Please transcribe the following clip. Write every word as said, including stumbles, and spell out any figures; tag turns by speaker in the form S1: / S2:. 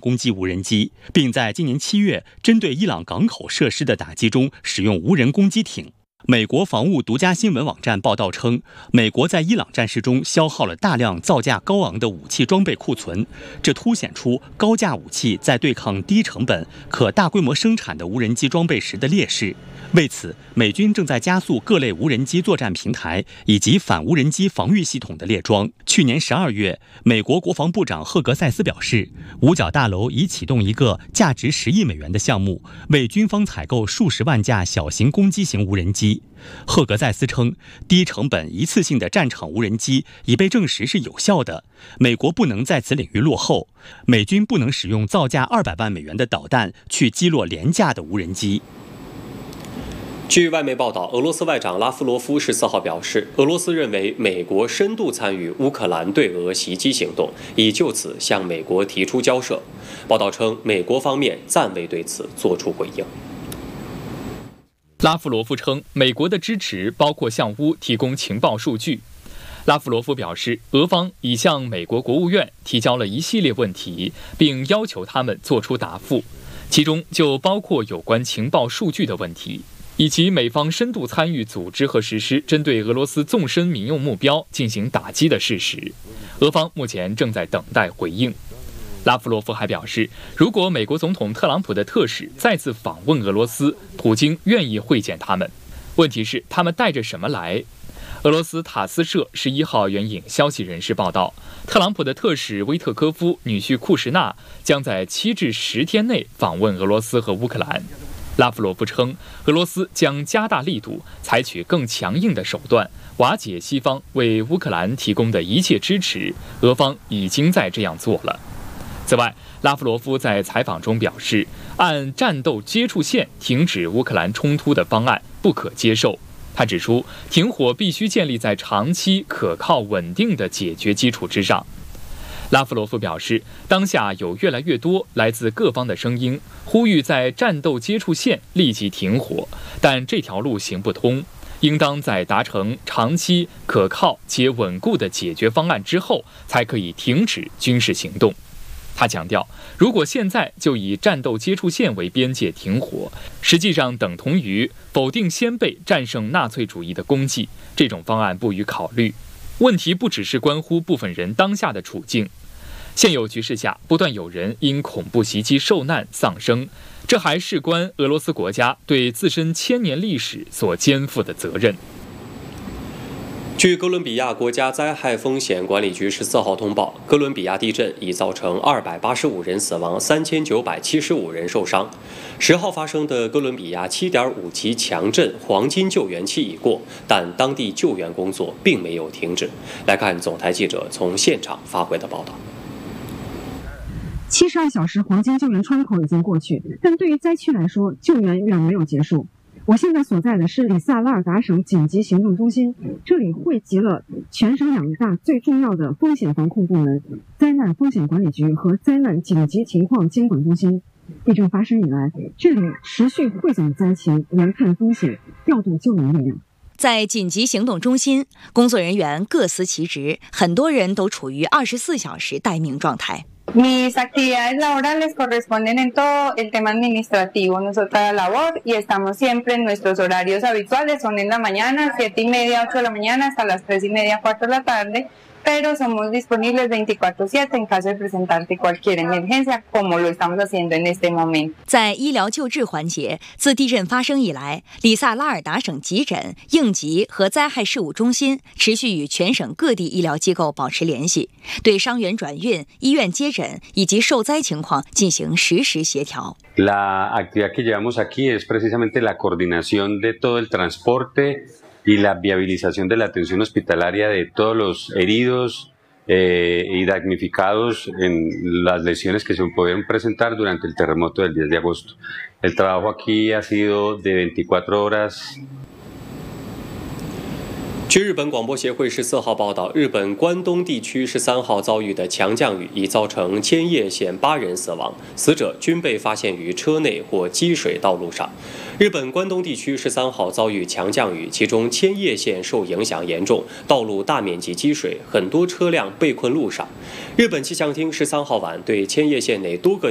S1: 攻击无人机，并在今年七月针对伊朗港口设施的打击中使用无人攻击艇。美国防务独家新闻网站报道称，美国在伊朗战事中消耗了大量造价高昂的武器装备库存，这凸显出高价武器在对抗低成本、可大规模生产的无人机装备时的劣势。为此，美军正在加速各类无人机作战平台以及反无人机防御系统的列装。去年十二月，美国国防部长赫格塞斯表示，五角大楼已启动一个价值十亿美元的项目，为军方采购数十万架小型攻击型无人机。赫格塞斯称，低成本一次性的战场无人机已被证实是有效的，美国不能在此领域落后，美军不能使用造价二百万美元的导弹去击落廉价的无人机。
S2: 据外媒报道，俄罗斯外长拉夫罗夫十四号表示，俄罗斯认为美国深度参与乌克兰对俄袭击行动，已就此向美国提出交涉。报道称，美国方面暂未对此作出回应。
S3: 拉夫罗夫称，美国的支持包括向乌提供情报数据。拉夫罗夫表示，俄方已向美国国务院提交了一系列问题，并要求他们作出答复，其中就包括有关情报数据的问题，以及美方深度参与组织和实施针对俄罗斯纵深民用目标进行打击的事实。俄方目前正在等待回应。拉夫罗夫还表示，如果美国总统特朗普的特使再次访问俄罗斯，普京愿意会见他们。问题是他们带着什么来？俄罗斯塔斯社十一号援引消息人士报道，特朗普的特使威特科夫女婿库什纳将在七至十天内访问俄罗斯和乌克兰。拉夫罗夫称，俄罗斯将加大力度，采取更强硬的手段，瓦解西方为乌克兰提供的一切支持，俄方已经在这样做了。此外，拉夫罗夫在采访中表示，按战斗接触线停止乌克兰冲突的方案不可接受。他指出，停火必须建立在长期、可靠、稳定的解决基础之上。拉夫罗夫表示，当下有越来越多来自各方的声音，呼吁在战斗接触线立即停火，但这条路行不通，应当在达成长期、可靠且稳固的解决方案之后，才可以停止军事行动。他强调，如果现在就以战斗接触线为边界停火，实际上等同于否定先辈战胜纳粹主义的功绩，这种方案不予考虑。问题不只是关乎部分人当下的处境，现有局势下不断有人因恐怖袭击受难丧生，这还事关俄罗斯国家对自身千年历史所肩负的责任。
S2: 据哥伦比亚国家灾害风险管理局十四号通报，哥伦比亚地震已造成二百八十五人死亡，三千九百七十五人受伤。十号发生的哥伦比亚七点五级强震黄金救援期已过，但当地救援工作并没有停止。来看总台记者从现场发回的报道。
S4: 七十二小时黄金救援窗口已经过去，但对于灾区来说，救援远没有结束。我现在所在的是里萨拉尔达省紧急行动中心，这里汇集了全省两大最重要的风险防控部门——灾难风险管理局和灾难紧急情况监管中心。地震发生以来，这里持续汇总灾情，研判风险，调度救援力量。
S5: 在紧急行动中心，工作人员各司其职，很多人都处于二十四小时待命状态。
S6: Mis actividades laborales corresponden en todo el tema administrativo. Nosotros la labor y estamos siempre en nuestros horarios habituales, son en la mañana, siete y media, ocho de la mañana, hasta las tres y media, cuatro de la tarde, pero somos disponibles veinticuatro siete en caso de presentarte cualquier emergencia, como lo estamos haciendo en este momento.
S5: 在医疗救治环节，自地震发生以来，里萨拉尔达省急诊、应急和灾害事务中心持续与全省各地医疗机构保持联系，对伤员转运、医院接诊以及受灾情况进行实时协调。
S7: La actividad que llevamos aquí es precisamente la coordinación de todo el transporte y la viabilización de la atención hospitalaria de todos los heridos eh, y damnificados en las lesiones que se pudieron presentar durante el terremoto del diez de agosto. El trabajo aquí ha sido de veinticuatro horas.
S2: 据日本广播协会十四号报道，日本关东地区十三号遭遇的强降雨已造成千叶县八人死亡，死者均被发现于车内或积水道路上。日本关东地区十三号遭遇强降雨，其中千叶县受影响严重，道路大面积积水，很多车辆被困路上。日本气象厅十三号晚对千叶县内多个